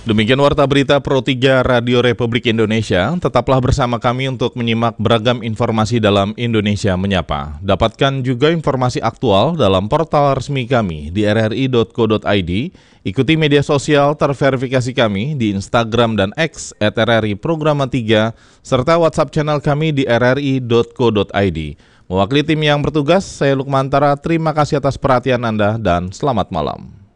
Demikian Warta Berita Pro 3 Radio Republik Indonesia. Tetaplah bersama kami untuk menyimak beragam informasi dalam Indonesia Menyapa. Dapatkan juga informasi aktual dalam portal resmi kami di rri.co.id. Ikuti media sosial terverifikasi kami di Instagram dan X @RRI Programa 3, serta WhatsApp channel kami di rri.co.id. Mewakili tim yang bertugas, saya Lukmantara, terima kasih atas perhatian Anda dan selamat malam.